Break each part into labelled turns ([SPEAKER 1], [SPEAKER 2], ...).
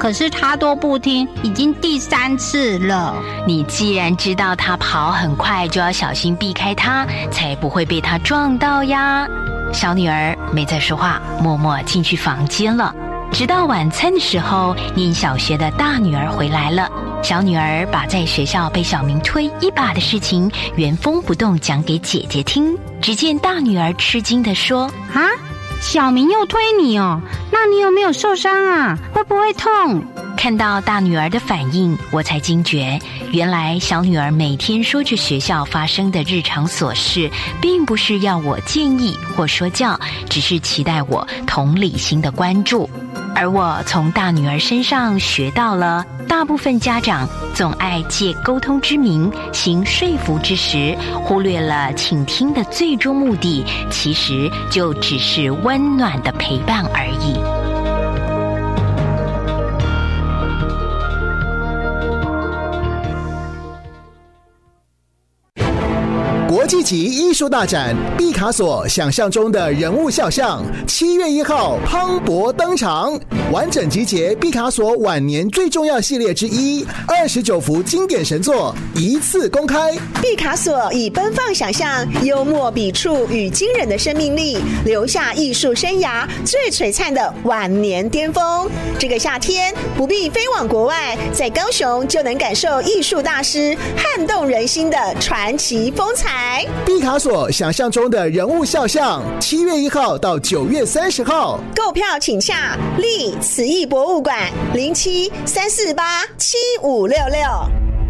[SPEAKER 1] 可是他都不听，已经第3次了。
[SPEAKER 2] 你既然知道他跑很快，就要小心避开他，才不会被他撞到呀。小女儿没再说话，默默进去房间了。直到晚餐的时候，念小学的大女儿回来了。小女儿把在学校被小明推一把的事情原封不动讲给姐姐听。只见大女儿吃惊地说：
[SPEAKER 1] 啊，小明又推你哦？那你有没有受伤啊？会不会痛？
[SPEAKER 2] 看到大女儿的反应，我才惊觉，原来小女儿每天说着学校发生的日常琐事，并不是要我建议或说教，只是期待我同理心的关注。而我从大女儿身上学到了，大部分家长总爱借沟通之名行说服之实，忽略了倾听的最终目的，其实就只是温暖的陪伴而已。
[SPEAKER 3] 国际级艺术大展毕卡索想象中的人物肖像7月1号磅礴登场，完整集结毕卡索晚年最重要系列之一，29幅经典神作一次公开。
[SPEAKER 4] 毕卡索以奔放想象、幽默笔触与惊人的生命力，留下艺术生涯最璀璨的晚年巅峰。这个夏天不必飞往国外，在高雄就能感受艺术大师撼动人心的传奇风采。
[SPEAKER 3] 毕卡索想象中的人物肖像，7月1号到9月30号，
[SPEAKER 4] 购票请洽立慈艺博物馆0734875566。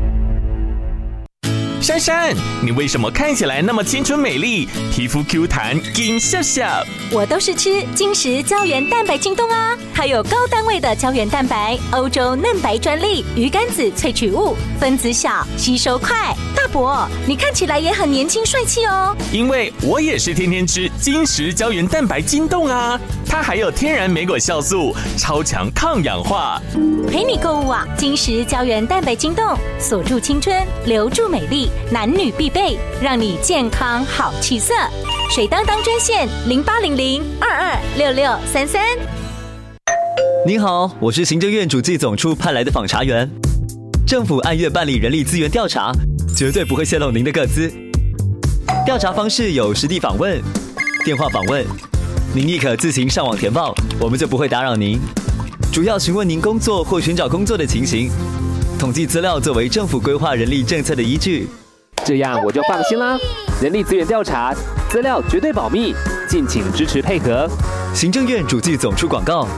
[SPEAKER 5] 珊珊，你为什么看起来那么清纯美丽，皮肤 Q 弹金笑笑？
[SPEAKER 6] 我都是吃金石胶原蛋白京东啊，它有高单位的胶原蛋白，欧洲嫩白专利，鱼肝子萃取物，分子小，吸收快。大伯，你看起来也很年轻帅气哦。
[SPEAKER 5] 因为我也是天天吃金石胶原蛋白京东啊，它还有天然莓果酵素，超强抗氧化。
[SPEAKER 6] 陪你购物啊，金石胶原蛋白京东，锁住青春，留住美丽，男女必备，让你健康好气色。水当当专线0800226633。
[SPEAKER 7] 您好，我是行政院主计总处派来的访查员。政府按月办理人力资源调查，绝对不会泄露您的个资。调查方式有实地访问、电话访问，您亦可自行上网填报，我们就不会打扰您。主要询问您工作或寻找工作的情形，统计资料作为政府规划人力政策的依据。
[SPEAKER 8] 这样我就放心啦。人力资源调查资料绝对保密，敬请支持配合。
[SPEAKER 7] 行政院主计总处广告。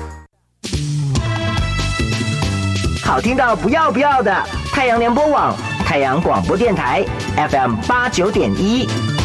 [SPEAKER 9] 好听到不要的，太阳联播网、太阳广播电台 FM 89.1。